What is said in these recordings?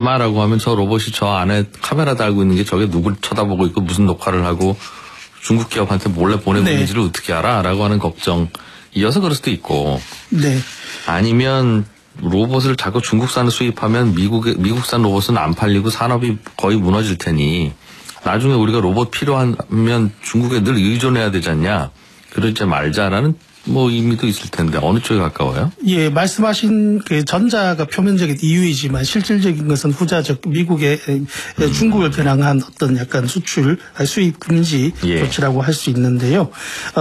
아마라고 하면 저 로봇이 저 안에 카메라 달고 있는 게 저게 누굴 쳐다보고 있고 무슨 녹화를 하고 중국 기업한테 몰래 보내고 있는지를 어떻게 알아? 라고 하는 걱정이어서 그럴 수도 있고. 네. 아니면 로봇을 자꾸 중국산을 수입하면 미국산 로봇은 안 팔리고 산업이 거의 무너질 테니 나중에 우리가 로봇 필요하면 중국에 늘 의존해야 되지 않냐. 그러지 말자라는 의미도 있을 텐데 어느 쪽에 가까워요? 예, 말씀하신 그 전자가 표면적인 이유이지만 실질적인 것은 후자적 미국의 중국을 겨냥한 어떤 약간 수입 금지 조치라고 할 수 있는데요.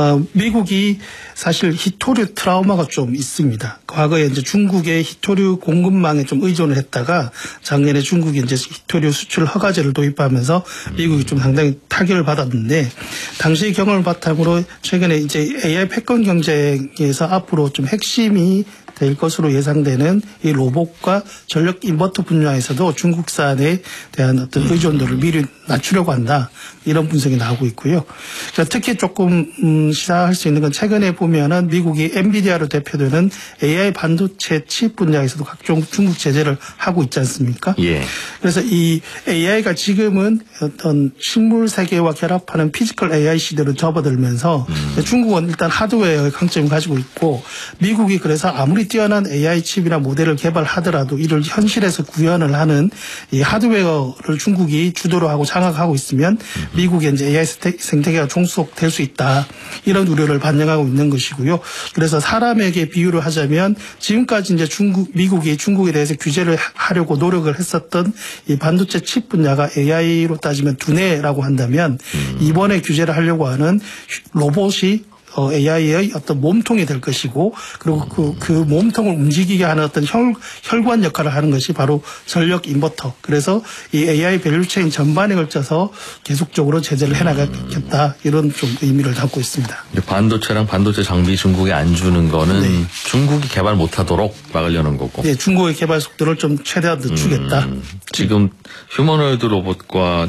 미국이 사실 히토류 트라우마가 좀 있습니다. 과거에 이제 중국의 히토류 공급망에 좀 의존을 했다가 작년에 중국이 이제 히토류 수출 허가제를 도입하면서 미국이 좀 상당히 타격을 받았는데 당시 경험을 바탕으로 최근에 이제 AI 패권 경쟁에서 앞으로 좀 핵심이 될 것으로 예상되는 이 로봇과 전력 인버터 분야에서도 중국산에 대한 어떤 의존도를 미리 낮추려고 한다. 이런 분석이 나오고 있고요. 특히 조금 시사할 수 있는 건 최근에 보면은 미국이 엔비디아로 대표되는 AI 반도체 칩 분야에서도 각종 중국 제재를 하고 있지 않습니까? 예. 그래서 이 AI가 지금은 어떤 식물 세계와 결합하는 피지컬 AI 시대로 접어들면서 중국은 일단 하드웨어의 강점을 가지고 있고 미국이 그래서 아무리 뛰어난 AI 칩이나 모델을 개발하더라도 이를 현실에서 구현을 하는 이 하드웨어를 중국이 주도로 하고 장악하고 있으면 미국의 이제 AI 생태계가 종속될 수 있다. 이런 우려를 반영하고 있는 것이고요. 그래서 사람에게 비유를 하자면 지금까지 이제 미국이 중국에 대해서 규제를 하려고 노력을 했었던 이 반도체 칩 분야가 AI로 따지면 두뇌라고 한다면 이번에 규제를 하려고 하는 로봇이 AI의 어떤 몸통이 될 것이고 그리고 그 몸통을 움직이게 하는 어떤 혈관 역할을 하는 것이 바로 전력 인버터. 그래서 이 AI 밸류체인 전반에 걸쳐서 계속적으로 제재를 해나가겠다. 이런 좀 의미를 담고 있습니다. 반도체랑 반도체 장비 중국에 안 주는 거는 중국이 개발 못하도록 막으려는 거고. 네, 중국의 개발 속도를 좀 최대한 늦추겠다. 지금 휴머노이드 로봇과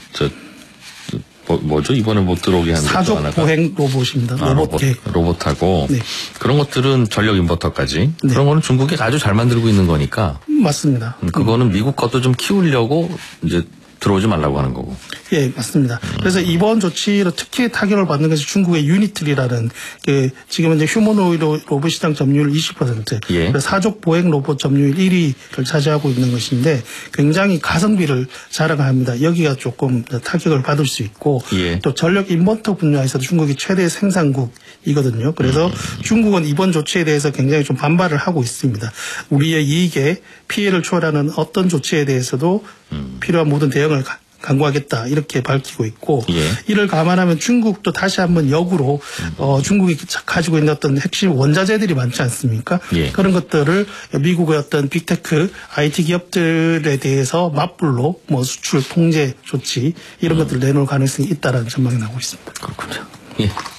뭐죠? 이번에 못 들어오게 하는 사족 보행 로봇입니다. 로봇하고 그런 것들은 전력 인버터까지 그런 거는 중국이 아주 잘 만들고 있는 거니까. 맞습니다. 그거는 미국 것도 좀 키우려고 이제 들어오지 말라고 하는 거고. 예, 맞습니다. 그래서 이번 조치로 특히 타격을 받는 것이 중국의 유니트리라는 지금 이제 휴머노이드 로봇 시장 점유율 20%, 그래서 사족 보행 로봇 점유율 1위를 차지하고 있는 것인데 굉장히 가성비를 자랑합니다. 여기가 조금 타격을 받을 수 있고 또 전력 인버터 분야에서도 중국이 최대 생산국이거든요. 그래서 중국은 이번 조치에 대해서 굉장히 좀 반발을 하고 있습니다. 우리의 이익에 피해를 초래하는 어떤 조치에 대해서도 필요한 모든 대응을 강구하겠다 이렇게 밝히고 있고 이를 감안하면 중국도 다시 한번 역으로 중국이 가지고 있는 어떤 핵심 원자재들이 많지 않습니까? 그런 것들을 미국의 어떤 빅테크 IT 기업들에 대해서 맞불로 수출 통제 조치 이런 것들을 내놓을 가능성이 있다라는 전망이 나오고 있습니다. 그렇군요. 예.